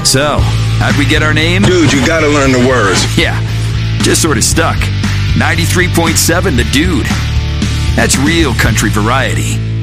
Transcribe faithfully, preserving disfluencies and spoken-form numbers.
So, how'd we get our name? Dude, you gotta learn the words. Yeah, just sort of stuck. ninety-three point seven The Dude. That's real country variety.